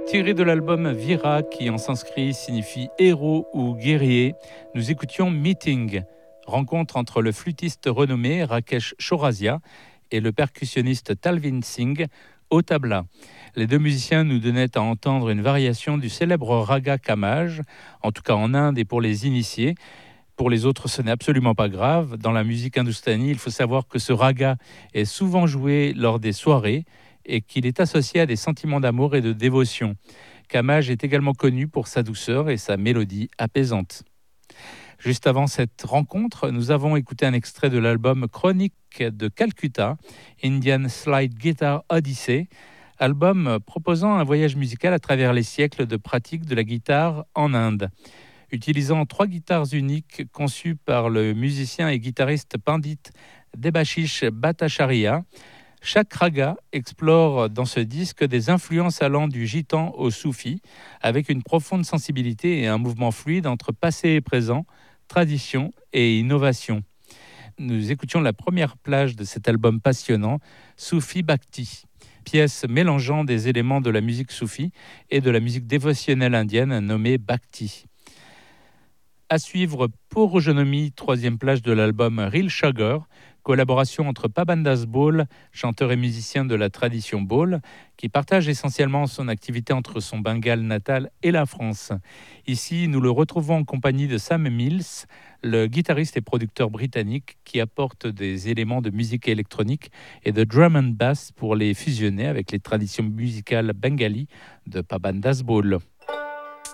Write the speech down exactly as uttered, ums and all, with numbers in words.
Tiré de l'album Vira, qui en sanskrit signifie héros ou guerrier, nous écoutions Meeting, rencontre entre le flûtiste renommé Rakesh Chaurasia et le percussionniste Talvin Singh au tabla. Les deux musiciens nous donnaient à entendre une variation du célèbre raga Kamaj, en tout cas en Inde et pour les initiés. Pour les autres, ce n'est absolument pas grave. Dans la musique hindoustanie, il faut savoir que ce raga est souvent joué lors des soirées et qu'il est associé à des sentiments d'amour et de dévotion. Kamaj est également connu pour sa douceur et sa mélodie apaisante. Juste avant cette rencontre, nous avons écouté un extrait de l'album Chronique de Calcutta, Indian Slide Guitar Odyssey, album proposant un voyage musical à travers les siècles de pratique de la guitare en Inde. Utilisant trois guitares uniques conçues par le musicien et guitariste Pandit Debashish Bhattacharya, chaque raga explore dans ce disque des influences allant du gitan au soufi, avec une profonde sensibilité et un mouvement fluide entre passé et présent, tradition et innovation. Nous écoutions la première plage de cet album passionnant, Soufi Bhakti, pièce mélangeant des éléments de la musique soufi et de la musique dévotionnelle indienne nommée Bhakti. À suivre pour Ojonomi, troisième plage de l'album Real Sugar, collaboration entre Pabandas Ball, chanteur et musicien de la tradition Ball, qui partage essentiellement son activité entre son Bengale natal et la France. Ici, nous le retrouvons en compagnie de Sam Mills, le guitariste et producteur britannique qui apporte des éléments de musique électronique et de drum and bass pour les fusionner avec les traditions musicales bengali de Pabandas Ball.